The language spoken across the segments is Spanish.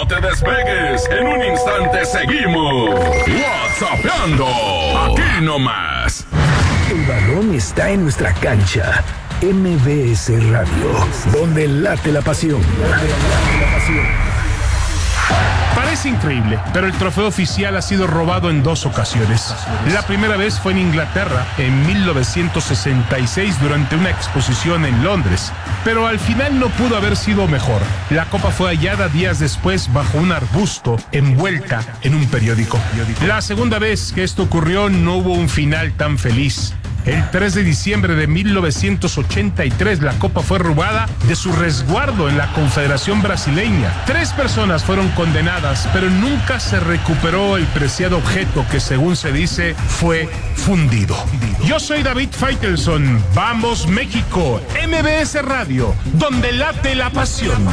No te despegues, en un instante seguimos WhatsAppeando, aquí nomás. El balón está en nuestra cancha. MBS Radio, donde late la pasión. Parece increíble, pero el trofeo oficial ha sido robado en 2 ocasiones. La primera vez fue en Inglaterra, en 1966, durante una exposición en Londres. Pero al final no pudo haber sido mejor. La copa fue hallada días después bajo un arbusto, envuelta en un periódico. La segunda vez que esto ocurrió no hubo un final tan feliz. El 3 de diciembre de 1983, la copa fue robada de su resguardo en la Confederación Brasileña. 3 personas fueron condenadas, pero nunca se recuperó el preciado objeto que, según se dice, fue fundido. Yo soy David Faitelson. Vamos, México. MBS Radio, donde late la pasión.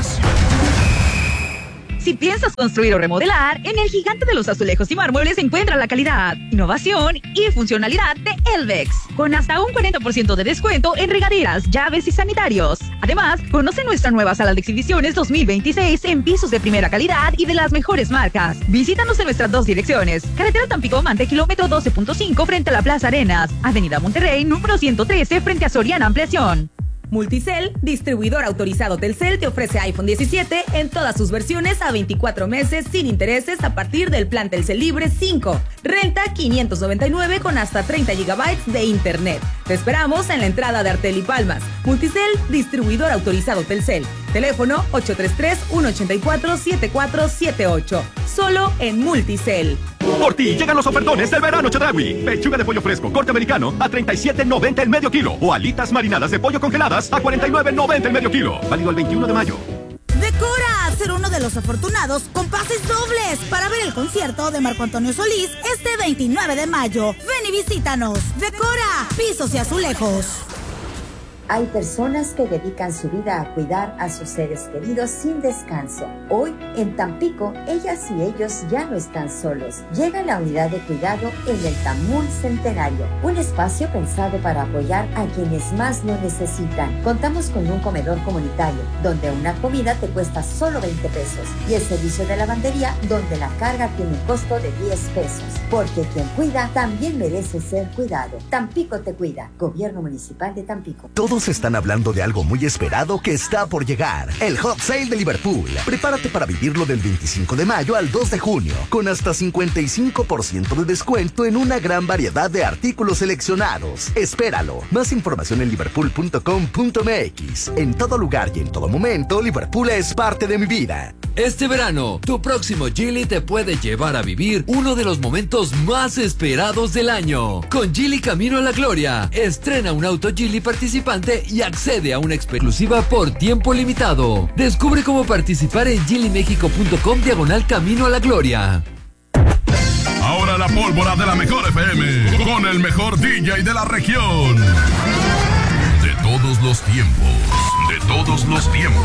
Si piensas construir o remodelar, en el gigante de los azulejos y mármoles encuentra la calidad, innovación y funcionalidad de Elvex, con hasta un 40% de descuento en regaderas, llaves y sanitarios. Además, conoce nuestra nueva sala de exhibiciones 2026 en pisos de primera calidad y de las mejores marcas. Visítanos en nuestras 2 direcciones: carretera Tampico-Mante, kilómetro 12.5 frente a la Plaza Arenas, avenida Monterrey, número 113 frente a Soriana Ampliación. Multicel, distribuidor autorizado Telcel, te ofrece iPhone 17 en todas sus versiones a 24 meses sin intereses a partir del plan Telcel Libre 5. Renta 599 con hasta 30 GB de internet. Te esperamos en la entrada de Artel y Palmas. Multicel, distribuidor autorizado Telcel. Teléfono 833-184-7478. Solo en Multicel. Por ti llegan los ofertones del verano Chedraui. Pechuga de pollo fresco corte americano a $37.90 el medio kilo. O alitas marinadas de pollo congeladas a $49.90 el medio kilo. Válido el 21 de mayo. Decora a ser uno de los afortunados con pases dobles para ver el concierto de Marco Antonio Solís este 29 de mayo. Ven y visítanos. Decora, pisos y azulejos. Hay personas que dedican su vida a cuidar a sus seres queridos sin descanso. Hoy, en Tampico, ellas y ellos ya no están solos. Llega la unidad de cuidado en el Tamul Centenario, un espacio pensado para apoyar a quienes más lo necesitan. Contamos con un comedor comunitario, donde una comida te cuesta solo 20 pesos, y el servicio de lavandería, donde la carga tiene un costo de 10 pesos. Porque quien cuida también merece ser cuidado. Tampico te cuida. Gobierno Municipal de Tampico. Todos están hablando de algo muy esperado que está por llegar. El Hot Sale de Liverpool. Prepárate para vivirlo del 25 de mayo al 2 de junio, con hasta 55% de descuento en una gran variedad de artículos seleccionados. Espéralo. Más información en liverpool.com.mx. En todo lugar y en todo momento, Liverpool es parte de mi vida. Este verano, tu próximo Geely te puede llevar a vivir uno de los momentos más esperados del año. Con Geely Camino a la Gloria, estrena un auto Geely participante y accede a una exclusiva por tiempo limitado. Descubre cómo participar en geelymexico.com/Camino a la Gloria. Ahora la pólvora de la mejor FM, con el mejor DJ de la región. De todos los tiempos, de todos los tiempos.